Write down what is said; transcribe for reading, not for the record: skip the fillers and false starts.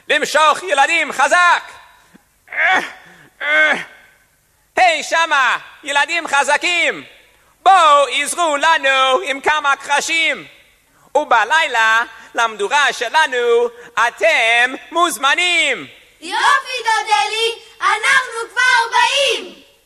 למשוך ילדים חזק! היי שמה, ילדים חזקים! בואו עזרו לנו עם כמה קרשים! ובלילה, למדורה שלנו, אתם מוזמנים! יופי דודלי, אנחנו כבר באים!